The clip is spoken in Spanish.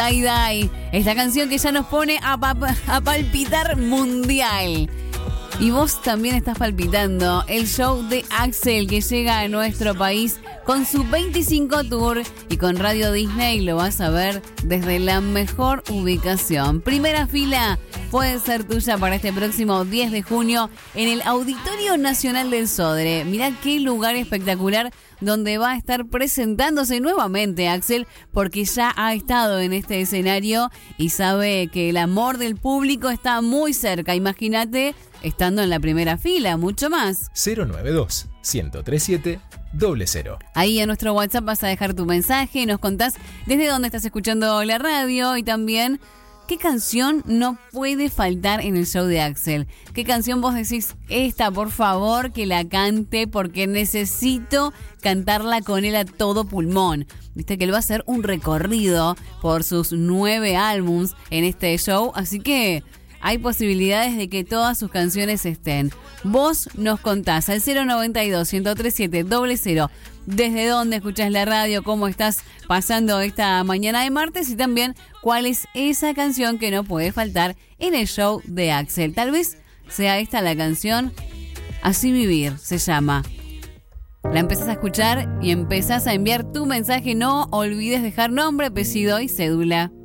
Dai Dai, esta canción que ya nos pone a palpitar mundial. Y vos también estás palpitando el show de Axel que llega a nuestro país con su 25 Tour y con Radio Disney lo vas a ver desde la mejor ubicación. Primera fila puede ser tuya para este próximo 10 de junio en el Auditorio Nacional del Sodre. Mirá qué lugar espectacular donde va a estar presentándose nuevamente Axel, porque ya ha estado en este escenario y sabe que el amor del público está muy cerca. Imagínate estando en la primera fila, mucho más. 092-1037-00. Ahí en nuestro WhatsApp vas a dejar tu mensaje, nos contás desde dónde estás escuchando la radio y también qué canción no puede faltar en el show de Axel. ¿Qué canción vos decís, esta por favor que la cante porque necesito cantarla con él a todo pulmón? Viste que él va a hacer un recorrido por sus 9 álbums en este show, así que hay posibilidades de que todas sus canciones estén. Vos nos contás al 092-1037-00 desde dónde escuchás la radio, cómo estás pasando esta mañana de martes y también cuál es esa canción que no puede faltar en el show de Axel. Tal vez sea esta la canción Así Vivir, se llama. La empezás a escuchar y empezás a enviar tu mensaje. No olvides dejar nombre, apellido y cédula.